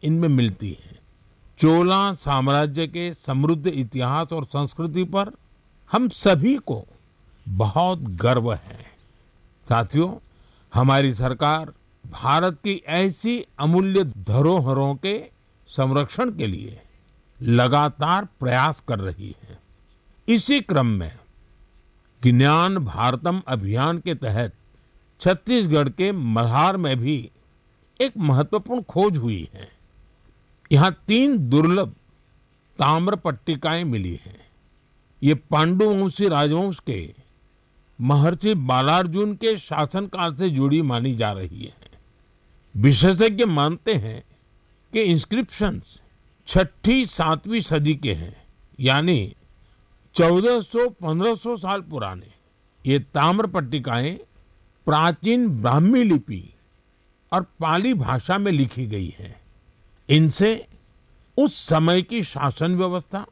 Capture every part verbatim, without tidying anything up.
इनमें मिलती है। चोला साम्राज्य के समृद्ध इतिहास और संस्कृति पर हम सभी को बहुत गर्व है। साथियों, हमारी सरकार भारत की ऐसी अमूल्य धरोहरों के संरक्षण के लिए लगातार प्रयास कर रही है। इसी क्रम में ज्ञान भारतम अभियान के तहत छत्तीसगढ़ के मल्हार में भी एक महत्वपूर्ण खोज हुई है। यहाँ तीन दुर्लभ ताम्र पट्टिकाएं मिली हैं। ये पांडुवंशी राजवंश के महर्षि बालार्जुन के शासनकाल से जुड़ी मानी जा रही है। विशेषज्ञ मानते हैं कि इंस्क्रिप्शंस छठी सातवीं सदी के हैं, यानी चौदह सौ पंद्रह सौ साल पुराने। ये ताम्र पट्टिकाएं प्राचीन ब्राह्मी लिपि और पाली भाषा में लिखी गई है। इनसे उस समय की शासन व्यवस्था,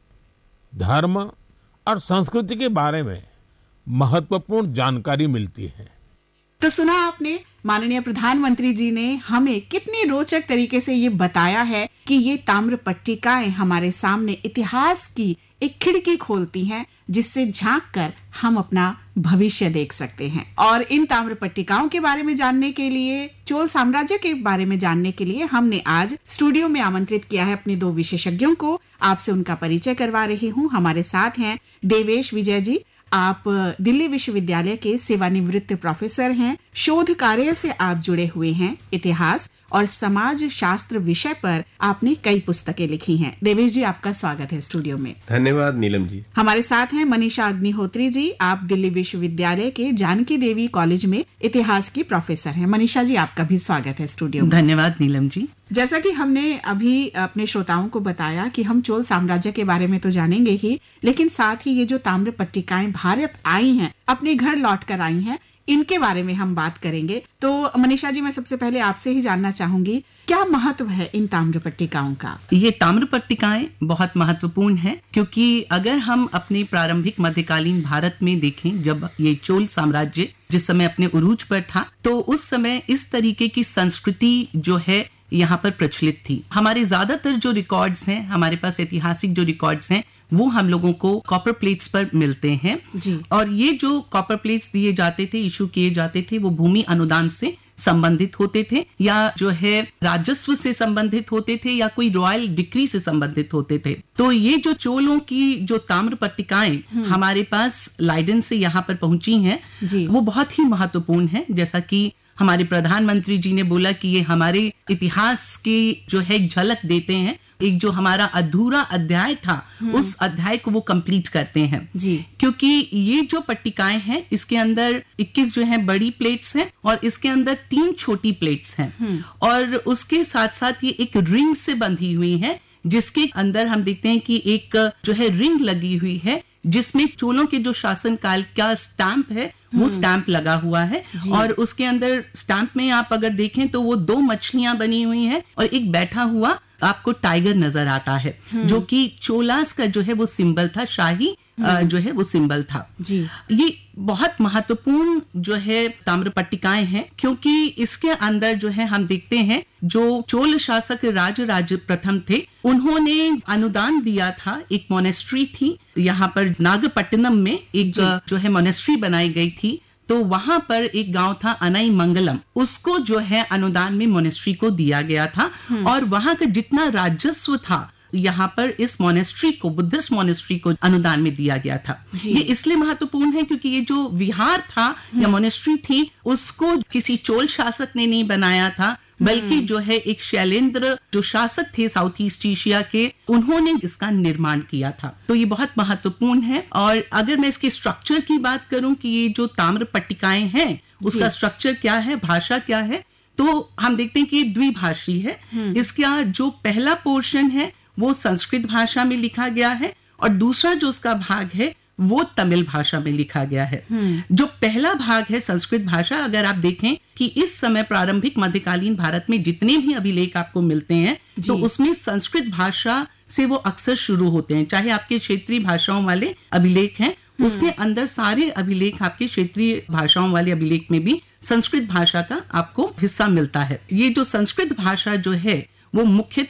धर्म और संस्कृति के बारे में महत्वपूर्ण जानकारी मिलती है। तो सुना आपने, माननीय प्रधानमंत्री जी ने हमें कितनी रोचक तरीके से ये बताया है कि ये ताम्र पट्टिकाएं हमारे सामने इतिहास की एक खिड़की खोलती हैं, जिससे झांक कर हम अपना भविष्य देख सकते हैं। और इन ताम्र पट्टिकाओं के बारे में जानने के लिए, चोल साम्राज्य के बारे में जानने के लिए हमने आज स्टूडियो में आमंत्रित किया है अपने दो विशेषज्ञों को। आपसे उनका परिचय करवा रही हूँ। हमारे साथ हैं देवेश विजय जी। आप दिल्ली विश्वविद्यालय के सेवानिवृत्त प्रोफेसर हैं। शोध कार्य से आप जुड़े हुए हैं। इतिहास और समाज शास्त्र विषय पर आपने कई पुस्तकें लिखी हैं। देवेश जी, आपका स्वागत है स्टूडियो में। धन्यवाद नीलम जी। हमारे साथ हैं मनीषा अग्निहोत्री जी। आप दिल्ली विश्वविद्यालय के जानकी देवी कॉलेज में इतिहास की प्रोफेसर हैं। मनीषा जी, आपका भी स्वागत है स्टूडियो में। धन्यवाद नीलम जी। जैसा कि हमने अभी अपने श्रोताओं को बताया कि हम चोल साम्राज्य के बारे में तो जानेंगे ही, लेकिन साथ ही ये जो ताम्र पट्टिकाएं भारत आई हैं, अपने घर लौट कर आई हैं, इनके बारे में हम बात करेंगे। तो मनीषा जी, मैं सबसे पहले आपसे ही जानना चाहूंगी, क्या महत्व है इन ताम्र पट्टिकाओं का? ये ताम्र पट्टिकाएं बहुत महत्वपूर्ण है, क्योंकि अगर हम अपने प्रारंभिक मध्यकालीन भारत में देखें, जब ये चोल साम्राज्य जिस समय अपने उरूज पर था, तो उस समय इस तरीके की संस्कृति जो है यहाँ पर प्रचलित थी। हमारे ज्यादातर जो रिकॉर्ड्स हैं, हमारे पास ऐतिहासिक जो रिकॉर्ड्स हैं, वो हम लोगों को कॉपर प्लेट्स पर मिलते हैं जी। और ये जो कॉपर प्लेट्स दिए जाते थे, इशू किए जाते थे, वो भूमि अनुदान से संबंधित होते थे, या जो है राजस्व से संबंधित होते थे, या कोई रॉयल डिक्री से संबंधित होते थे। तो ये जो चोलों की जो ताम्र पट्टिकाएं हमारे पास लाइडन से यहाँ पर पहुंची हैं, वो बहुत ही महत्वपूर्ण है। जैसा कि हमारे प्रधानमंत्री जी ने बोला कि ये हमारे इतिहास की जो है एक झलक देते हैं, एक जो हमारा अधूरा अध्याय था उस अध्याय को वो कंप्लीट करते हैं जी। क्योंकि ये जो पट्टिकाएं हैं, इसके अंदर इक्कीस जो है बड़ी प्लेट्स हैं और इसके अंदर तीन छोटी प्लेट्स हैं, और उसके साथ साथ ये एक रिंग से बंधी हुई है, जिसके अंदर हम देखते हैं कि एक जो है रिंग लगी हुई है, जिसमें चोलों के जो शासन काल का स्टैंप है वो स्टैंप लगा हुआ है। और उसके अंदर स्टैंप में आप अगर देखें तो वो दो मछलियां बनी हुई हैं और एक बैठा हुआ आपको टाइगर नजर आता है, जो कि चोलास का जो है वो सिंबल था, शाही जो है वो सिंबल था जी। ये बहुत महत्वपूर्ण जो है ताम्र पट्टिकाएं हैं, क्योंकि इसके अंदर जो है हम देखते हैं जो चोल शासक राजराज प्रथम थे, उन्होंने अनुदान दिया था। एक मोनेस्ट्री थी यहाँ पर नागपट्टनम में, एक जो है मोनेस्ट्री बनाई गई थी। तो वहां पर एक गांव था अनाई मंगलम, उसको जो है अनुदान में मोनेस्ट्री को दिया गया था, और वहां का जितना राजस्व था यहाँ पर इस मोनेस्ट्री को, बुद्धिस्ट मोनेस्ट्री को अनुदान में दिया गया था। ये इसलिए महत्वपूर्ण है क्योंकि ये जो विहार था या मोनेस्ट्री थी, उसको किसी चोल शासक ने नहीं बनाया था, बल्कि जो है एक शैलेंद्र जो शासक थे साउथ ईस्ट एशिया के, उन्होंने इसका निर्माण किया था। तो ये बहुत महत्वपूर्ण है। और अगर मैं इसके स्ट्रक्चर की बात करूं कि ये जो ताम्र पट्टिकाएं हैं उसका स्ट्रक्चर क्या है, भाषा क्या है, तो हम देखते हैं कि ये द्विभाषी है। इसका जो पहला पोर्शन है वो संस्कृत भाषा में लिखा गया है, और दूसरा जो उसका भाग है वो तमिल भाषा में लिखा गया है। जो पहला भाग है संस्कृत भाषा, अगर आप देखें कि इस समय प्रारंभिक मध्यकालीन भारत में जितने भी अभिलेख आपको मिलते हैं, तो उसमें संस्कृत भाषा से वो अक्सर शुरू होते हैं। चाहे आपके क्षेत्रीय भाषाओं वाले अभिलेख हैं, उसके अंदर सारे अभिलेख आपके क्षेत्रीय भाषाओं वाले अभिलेख में भी संस्कृत भाषा का आपको हिस्सा मिलता है। ये जो संस्कृत भाषा जो है वो मुख्य